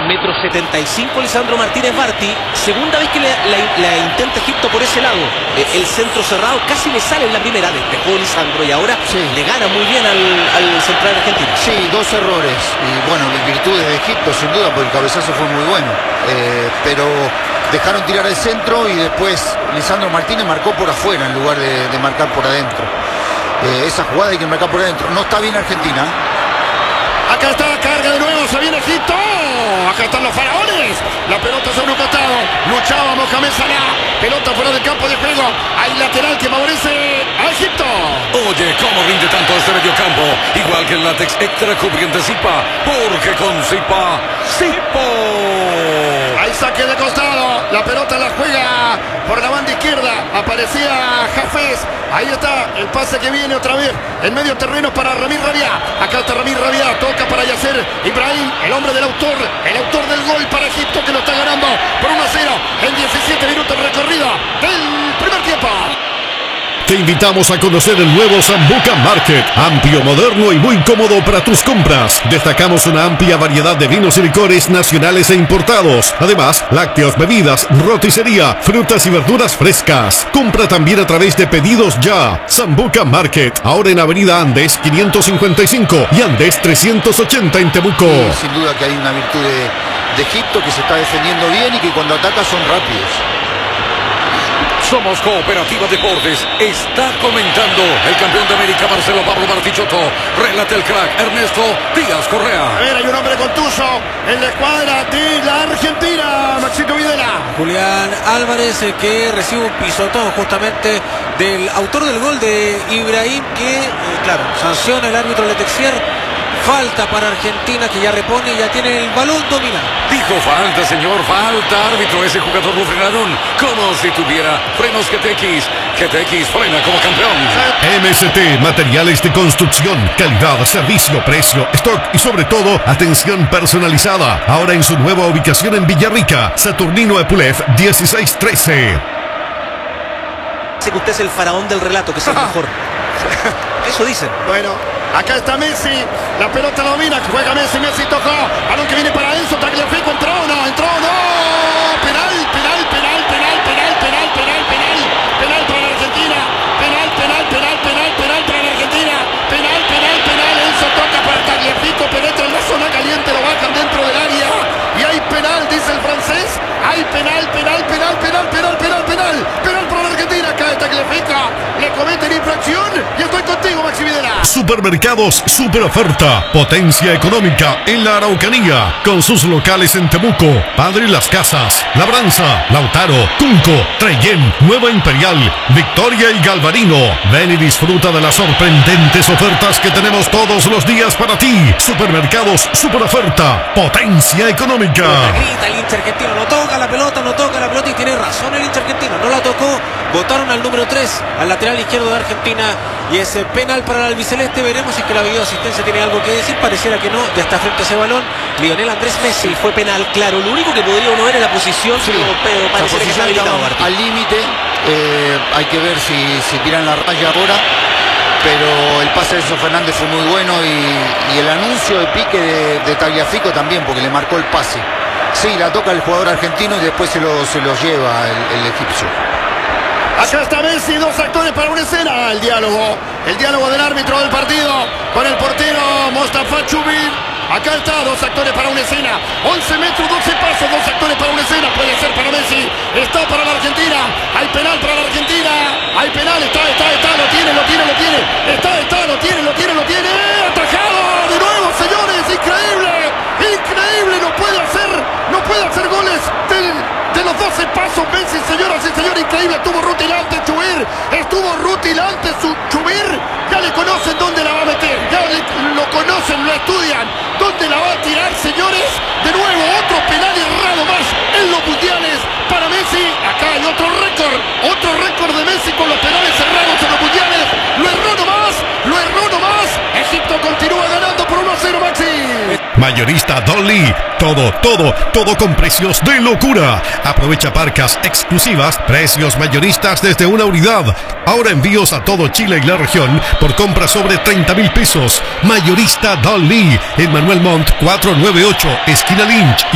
1,75 m Lisandro Martínez Barty. Segunda vez que la intenta Egipto por ese lado. El centro cerrado casi le sale en la primera. Despejó Lisandro y ahora le gana muy bien al central argentino. Sí, dos errores. Y bueno, virtudes de Egipto sin duda, porque el cabezazo fue muy bueno. Pero dejaron tirar el centro y después Lisandro Martínez marcó por afuera en lugar de marcar por adentro. Esa jugada hay que marcar por adentro. No está bien Argentina. Acá está, carga de nuevo, se viene Egipto. Acá están los faraones. La pelota sobre un costado. Luchaba Mohamed Salah. Pelota fuera del campo de juego. Hay lateral que favorece a Egipto. Oye, cómo rinde tanto este mediocampo. Igual que el látex extra cubriente Zipa. Porque con Zipa, Zipo. Hay saque de costado. La pelota la juega por la banda izquierda. Aparecía Hafez. Ahí está el pase que viene otra vez. En medio terreno para Ramir Rabia. Acá está Ramir Rabia. Toca para Yasser Ibrahim, el hombre del autor. El autor del gol para Egipto, que lo está ganando por 1-0 en 17 minutos recorrido del primer tiempo. Te invitamos a conocer el nuevo Sambuca Market, amplio, moderno y muy cómodo para tus compras. Destacamos una amplia variedad de vinos y licores nacionales e importados. Además, lácteos, bebidas, roticería, frutas y verduras frescas. Compra también a través de Pedidos Ya. Sambuca Market, ahora en Avenida Andes 555 y Andes 380 en Temuco. Sin duda que hay una virtud de Egipto, que se está defendiendo bien y que cuando ataca son rápidos. Somos Cooperativa Deportes. Está comentando el campeón de América, Marcelo Pablo Bartichotto. Relata el crack Ernesto Díaz Correa. A ver, hay un hombre contuso en la escuadra de la Argentina, Maxito Videla. Julián Álvarez, que recibe un pisotón justamente del autor del gol de Ibrahim, que, claro, sanciona el árbitro Letexier. Falta para Argentina, que ya repone y ya tiene el balón dominado. Dijo falta, señor, falta, árbitro. Ese jugador lo frenaron como si tuviera frenos GTX. GTX frena como campeón. MST, materiales de construcción, calidad, servicio, precio, stock y sobre todo, atención personalizada. Ahora en su nueva ubicación en Villarrica, Saturnino Epulef 1613. Sé que usted es el faraón del relato, que es el mejor. Eso dicen. Bueno, acá está Messi. La pelota domina, juega Messi. Messi tocó. Balón que viene para Enzo. Tagliafico entró, no. Penal, penal, penal, penal, penal, penal, penal, penal. Penal para la Argentina. Penal, penal, penal, penal, penal para la Argentina. Penal, penal, penal. Enzo toca para Tagliafico. Penetra en la zona caliente. Lo bajan dentro del área. Y hay penal, dice el francés. Hay penal, penal, penal, penal, penal, penal, penal. Penal para la Argentina. Cae Tagliafico. Le cometen infracción. Y estoy contigo, Maxi Videla. Supermercados Super Oferta, potencia económica en la Araucanía, con sus locales en Temuco, Padre Las Casas, Labranza, Lautaro, Tunco, Trellén, Nueva Imperial, Victoria y Galvarino. Ven y disfruta de las sorprendentes ofertas que tenemos todos los días para ti. Supermercados Super Oferta, potencia económica. Grita el hincha argentino, no toca la pelota y tiene razón el hincha argentino, no la tocó. Votaron al número 3, al lateral izquierdo de Argentina, y ese penal para el albiceleste. Veremos si es que la videoasistencia tiene algo que decir. Pareciera que no, ya está frente a ese balón Lionel Andrés Messi. Fue penal, claro. Lo único que podría uno ver es la posición, pero parece que está habilitado al límite. Hay que ver si tiran la raya ahora. Pero el pase de Enzo Fernández fue muy bueno y el anuncio de pique de Tagliafico también, porque le marcó el pase. Sí, la toca el jugador argentino y después se lo lleva el egipcio. Acá está Messi, dos actores para una escena. El diálogo del árbitro del partido con el portero Mostafa Chubir. Acá está, dos actores para una escena. 11 metros, 12 pasos, dos actores para una escena. Puede ser para Messi, está para la Argentina. Hay penal para la Argentina. Hay penal, está, lo tiene. Atajado de nuevo, señores, increíble, no puede hacer goles de los 12 pasos Messi, señoras y señores, increíble. Estuvo rutilante Chubir, ya le conocen dónde la va a meter, lo conocen, lo estudian, dónde la va a tirar, señores. De nuevo, otro penal errado más en los mundiales para Messi. Acá hay otro récord de Messi con los penales cerrados en los mundiales. Lo erró nomás. Egipto continúa ganando por 1-0, Maxi. Mayorista Dolly, todo con precios de locura. Aprovecha parcas exclusivas, precios mayoristas desde una unidad. Ahora envíos a todo Chile y la región por compra sobre 30.000 pesos. Mayorista Dolly, en Manuel Montt 498, esquina Lynch.